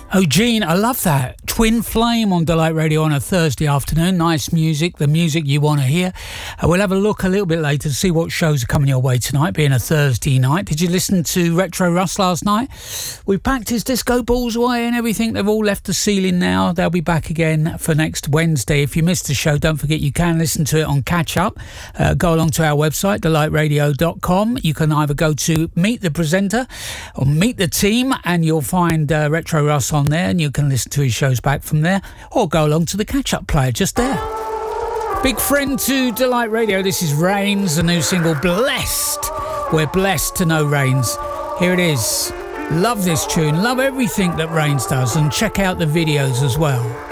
Oh, Gene, I love that. Twin Flame on Delight Radio on a Thursday afternoon. Nice music, the music you want to hear. We'll have a look a little bit later to see what shows are coming your way tonight, being a Thursday night. Did you listen to Retro Russ last night? We packed his disco balls away and everything. They've all left the ceiling now. They'll be back again for next Wednesday. If you missed the show, don't forget you can listen to it on Catch Up. Go along to our website, delightradio.com. You can either go to Meet the Presenter or Meet the Team, and you'll find Retro Russ on there, and you can listen to his shows back from there, or go along to the catch-up player just there. Big friend to Delight Radio, this is Rains, the new single Blessed. We're blessed to know Rains. Here it is. Love this tune, love everything that Rains does, and check out the videos as well.